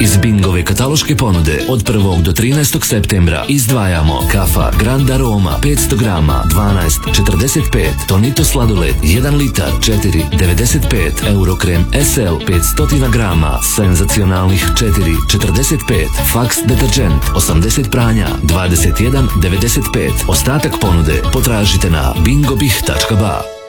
Iz Bingove kataloške ponude od 1. do 13. septembra izdvajamo kafa Grand Aroma 500 grama 12,45, Tonito sladoled 1 litar 4,95, Eurokrem SL 500 grama senzacionalnih 4,45, Fax deterđent 80 pranja 21,95. Ostatak ponude potražite na bingobih.ba.